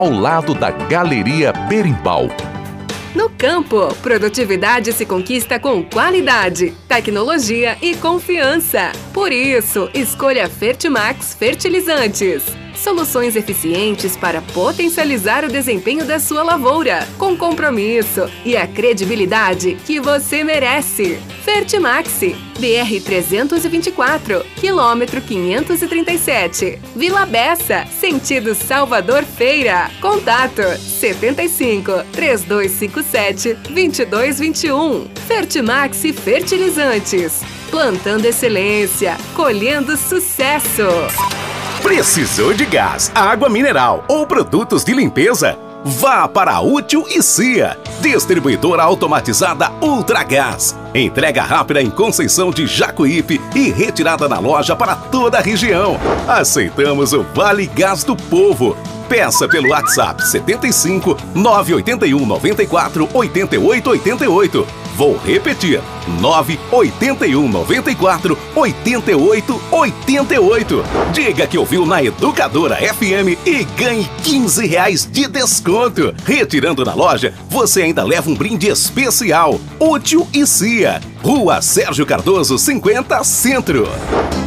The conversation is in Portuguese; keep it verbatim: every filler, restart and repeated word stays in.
ao lado da Galeria Berimbau. No campo, produtividade se conquista com qualidade, tecnologia e confiança. Por isso, escolha Fertimax Fertilizantes. Soluções eficientes para potencializar o desempenho da sua lavoura, com compromisso e a credibilidade que você merece. Fertimax, B R trezentos e vinte e quatro, quilômetro quinhentos e trinta e sete, Vila Bessa, sentido Salvador Feira. Contato setenta e cinco, três dois cinco sete, dois dois dois um. Fertimax Fertilizantes. Plantando excelência, colhendo sucesso. Precisou de gás, água mineral ou produtos de limpeza? Vá para a Útil e Cia, distribuidora automatizada Ultragás. Entrega rápida em Conceição de Jacuípe e retirada na loja para toda a região. Aceitamos o Vale Gás do Povo. Peça pelo WhatsApp setenta e cinco, nove oito um, nove quatro, oito oito oito oito. Vou repetir, nove oito um, nove quatro, oito oito oito oito. Diga que ouviu na Educadora F M e ganhe quinze reais de desconto. Retirando na loja, você ainda leva um brinde especial. Útil e Cia, Rua Sérgio Cardoso, cinquenta, Centro.